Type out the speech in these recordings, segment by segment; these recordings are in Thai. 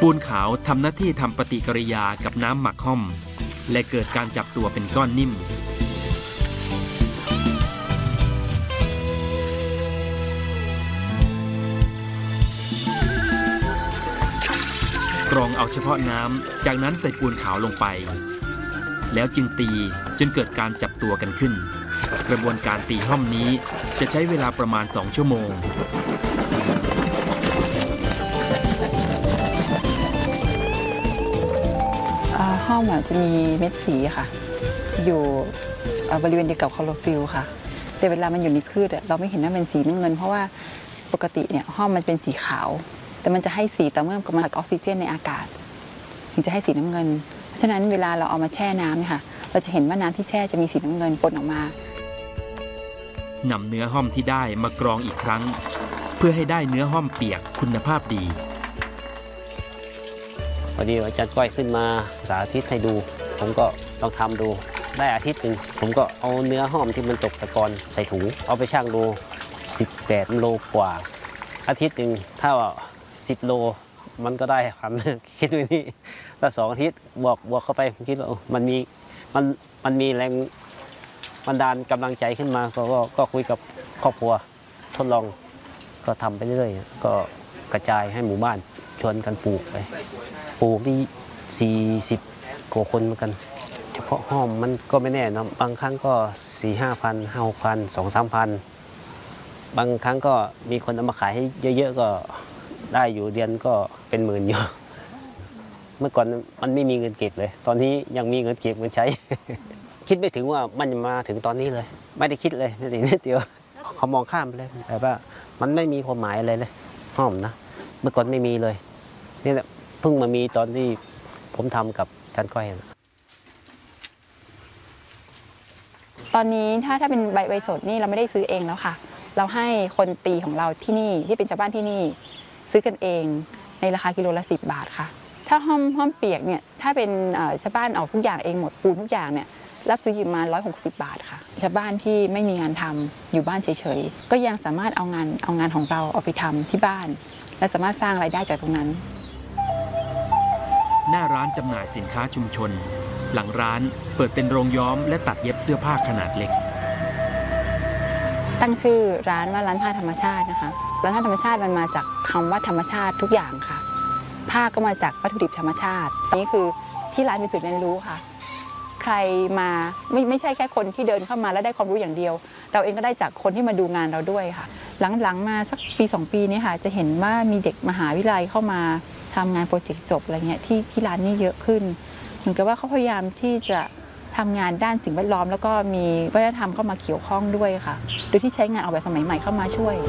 ปูนขาวทำหน้าที่ทำปฏิกิริยากับน้ำหมักห้อมและเกิดการจับตัวเป็นก้อนนิ่มกรองเอาเฉพาะน้ำจากนั้นใส่ปูนขาวลงไปแล้วจึงตีจนเกิดการจับตัวกันขึ้นกระบวนการตีห้อมนี้จะใช้เวลาประมาณ2 ชั่วโมงห้อมจะมีเม็ดสีค่ะอยู่บริเวณเดียวกับคลอโรฟิลล์ค่ะแต่เวลามันอยู่ในพืชเราไม่เห็นว่าเป็นสีน้ำเงินเพราะว่าปกติเนี่ยห้อมมันเป็นสีขาวแต่มันจะให้สีต่อเมื่อมันออกซิเจนในอากาศถึงจะให้สีน้ำเงินเพราะฉะนั้นเวลาเราเอามาแช่น้ำเนี่ยค่ะเราจะเห็นว่าน้ำที่แช่จะมีสีน้ำเงินปนออกมานำเนื้อห้อมที่ได้มากรองอีกครั้งเพื่อให้ได้เนื้อห้อมเปียกคุณภาพดีพอดีอาจารย์ก้อยขึ้นมาสาธิตให้ดูผมก็ลองทำดูได้อาทิตย์หนึ่งผมก็เอาเนื้อห้อมที่มันตกตะกอนใส่ถุงเอาไปชั่งดู18 โลกว่าอาทิตย์หนึ่งถ้าว่า10 โลมันก็ได้ครับคิดดูนี่ถ้า2 อาทิตย์บวกเข้าไปผมคิดว่ามันมีแรงบันดาลกำลังใจขึ้นมาก็คุยกับครอบครัวทดลองก็ทำไปเรื่อยก็กระจายให้หมู่บ้านชวนกันปลูกไปปลูกที่40 กว่าคนเหมือนกันเฉพาะห้อมมันก็ไม่แน่นะบางครั้งก็ 4-5 พัน 5-6 พัน 2-3 พันบางครั้งก็มีคนเอามาขายให้เยอะๆก็ได้อยู่เดือนก็เป็นหมื่นอยู่เมื่อก่อนมันไม่มีเงินเก็บเลยตอนนี้ยังมีเงินเก็บเงินใช้ คิดไม่ถึงว่ามันจะมาถึงตอนนี้เลยไม่ได้คิดเลยนิดเดียวเขามองข้ามไปเลยแต่ว่ามันไม่มีความหมายอะไรเลยห้อมนะเมื่อก่อนไม่มีเลยนี่แหละเพิ่งมามีตอนที่ผมทำกับอาจารย์ก้อยตอนนี้ถ้าเป็นใบสดนี่เราไม่ได้ซื้อเองแล้วค่ะเราให้คนตีของเราที่นี่ที่เป็นชาวบ้านที่นี่ซื้อกันเองในราคากิโลละ10 บาทค่ะถ้าห้อมเปียกเนี่ยถ้าเป็นชาวบ้านเอาทุกอย่างเองหมดปูนทุกอย่างเนี่ยรับซื้ออยู่มา160 บาทค่ะชาวบ้านที่ไม่มีงานทำอยู่บ้านเฉยๆก็ยังสามารถเอางานของเราเอาไปทำที่บ้านและสามารถสร้างรายได้จากตรงนั้นหน้าร้านจำหน่ายสินค้าชุมชนหลังร้านเปิดเป็นโรงย้อมและตัดเย็บเสื้อผ้าขนาดเล็กตั้งชื่อร้านว่าร้านผ้าธรรมชาตินะคะร้านผ้าธรรมชาติมันมาจากคำว่าธรรมชาติทุกอย่างค่ะผ้าก็มาจากวัตถุดิบธรรมชาตินี่คือที่ร้านเป็นจุดเรียนรู้ค่ะใครมาไม่ใช่แค่คนที่เดินเข้ามาแล้วได้ความรู้อย่างเดียวเราเองก็ได้จากคนที่มาดูงานเราด้วยค่ะหลังๆมาสักปี2 ปีนี้ค่ะจะเห็นว่ามีเด็กมหาวิทยาลัยเข้ามาทำงานโปรเจกต์จบอะไรเงี้ยที่ร้านนี้เยอะขึ้นเหมือนกับว่าเขาพยายามที่จะทำงานด้านสิ่งแวดล้อมแล้วก็มีวัฒนธรรมเข้ามาเกี่ยวข้องด้วยค่ะโดยที่ใช้งานออกแบบสมัยใหม่เข้ามาช่วย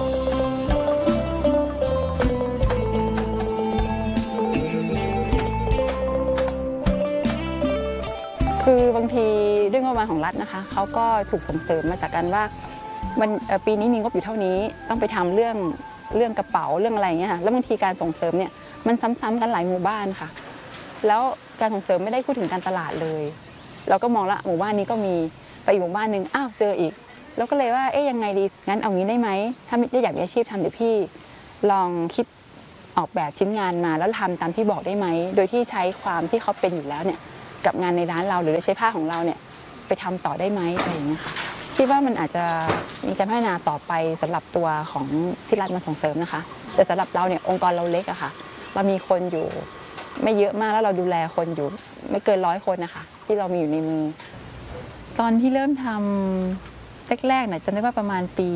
คือบางทีด้วยงบประมาณของรัฐนะคะเขาก็ถูกส่งเสริมมาจากการว่าปีนี้มีงบอยู่เท่านี้ต้องไปทำเรื่องกระเป๋าเรื่องอะไรเงี้ยค่ะแล้วบางทีการส่งเสริมเนี่ยมันซ้ำๆกันหลายหมู่บ้านค่ะแล้วการส่งเสริมไม่ได้พูดถึงการตลาดเลยเราก็มองละหมู่บ้านนี้ก็มีไปอีกหมู่บ้านนึงอ้าวเจออีกแล้วก็เลยว่ายังไงดีงั้นเอางี้ได้ไหมถ้าอยากมีอาชีพทำเดี๋ยวพี่ลองคิดออกแบบชิ้นงานมาแล้วทำตามที่บอกได้ไหมโดยที่ใช้ความที่เขาเป็นอยู่แล้วเนี่ยกับงานในร้านเราหรือใช้ผ้าของเราเนี่ยไปทำต่อได้ไหมอะไรอย่างเงี้ยค่ะคิดว่ามันอาจจะมีการพัฒนาต่อไปสำหรับตัวของที่รัฐมาส่งเสริมนะคะแต่สำหรับเราเนี่ยองค์กรเราเล็กอะค่ะเรามีคนอยู่ไม่เยอะมากแล้วเราดูแลคนอยู่ไม่เกิน100 คนนะคะที่เรามีอยู่ในมือตอนที่เริ่มทำแรกๆเนี่ยจำได้ว่าประมาณปี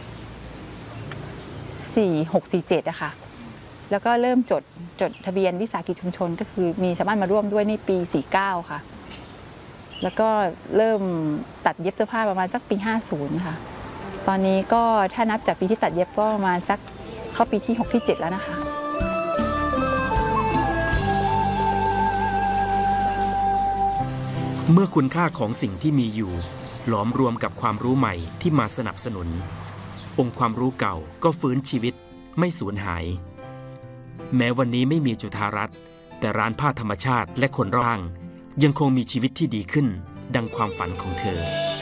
46-47อะค่ะแล้วก็เริ่มจดทะเบียนวิสาหกิจชุมชนก็คือมีชาวบ้านมาร่วมด้วยในปี49ค่ะแล้วก็เริ่มตัดเย็บเสื้อผ้าประมาณสักปี50ค่ะตอนนี้ก็ถ้านับจากปีที่ตัดเย็บก็ประมาณสักเข้าปีที่6 ที่ 7แล้วนะคะเมื่อคุณค่าของสิ่งที่มีอยู่หลอมรวมกับความรู้ใหม่ที่มาสนับสนุนองค์ความรู้เก่าก็ฟื้นชีวิตไม่สูญหายแม้วันนี้ไม่มีจุฑารัตน์แต่ร้านผ้าธรรมชาติและคนรอบข้างยังคงมีชีวิตที่ดีขึ้นดังความฝันของเธอ